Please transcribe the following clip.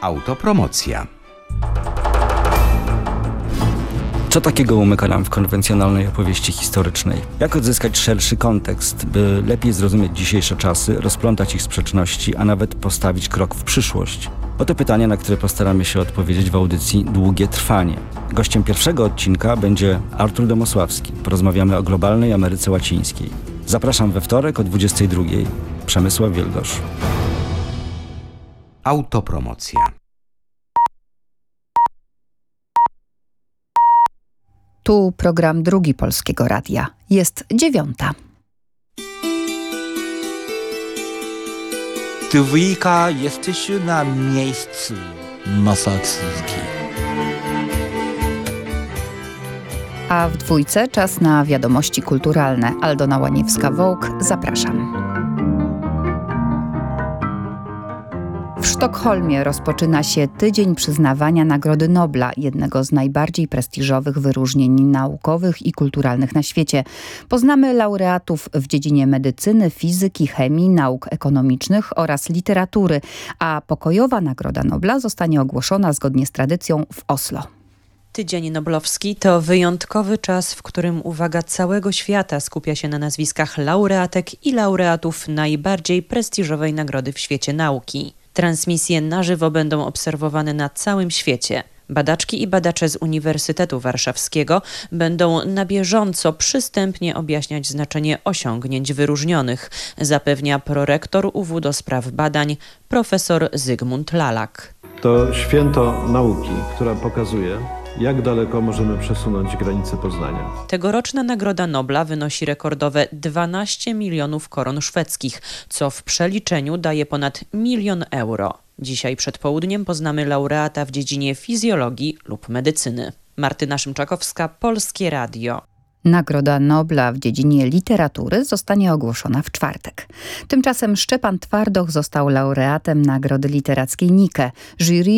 Autopromocja. Co takiego umyka nam w konwencjonalnej opowieści historycznej? Jak odzyskać szerszy kontekst, by lepiej zrozumieć dzisiejsze czasy, rozplątać ich sprzeczności, a nawet postawić krok w przyszłość? Oto pytania, na które postaramy się odpowiedzieć w audycji Długie Trwanie. Gościem pierwszego odcinka będzie Artur Domosławski. Porozmawiamy o globalnej Ameryce Łacińskiej. Zapraszam we wtorek o 22:00. Przemysław Wieldosz. Autopromocja. Tu program Drugi Polskiego Radia. Jest 9:00. Dwójka, jesteś na miejscu Massachusetts. A w dwójce czas na wiadomości kulturalne. Aldona Łaniewska-Wołk, zapraszam. W Sztokholmie rozpoczyna się tydzień przyznawania Nagrody Nobla, jednego z najbardziej prestiżowych wyróżnień naukowych i kulturalnych na świecie. Poznamy laureatów w dziedzinie medycyny, fizyki, chemii, nauk ekonomicznych oraz literatury, a pokojowa Nagroda Nobla zostanie ogłoszona zgodnie z tradycją w Oslo. Tydzień Noblowski to wyjątkowy czas, w którym uwaga całego świata skupia się na nazwiskach laureatek i laureatów najbardziej prestiżowej nagrody w świecie nauki. Transmisje na żywo będą obserwowane na całym świecie. Badaczki i badacze z Uniwersytetu Warszawskiego będą na bieżąco przystępnie objaśniać znaczenie osiągnięć wyróżnionych, zapewnia prorektor UW do spraw badań profesor Zygmunt Lalak. To święto nauki, która pokazuje, jak daleko możemy przesunąć granice poznania. Tegoroczna Nagroda Nobla wynosi rekordowe 12 milionów koron szwedzkich, co w przeliczeniu daje ponad 1 000 000 euro. Dzisiaj przed południem poznamy laureata w dziedzinie fizjologii lub medycyny. Martyna Szymczakowska, Polskie Radio. Nagroda Nobla w dziedzinie literatury zostanie ogłoszona w czwartek. Tymczasem Szczepan Twardoch został laureatem Nagrody Literackiej Nike. Jury